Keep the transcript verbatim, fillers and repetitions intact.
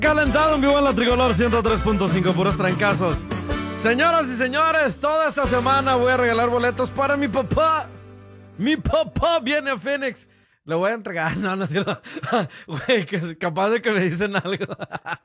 Calentado en vivo en la Tricolor ciento tres punto cinco, puros trancazos. Señoras y señores, toda esta semana voy a regalar boletos para mi papá. Mi papá viene a Phoenix. Le voy a entregar, no, no es cierto. Güey, que capaz de que me dicen algo.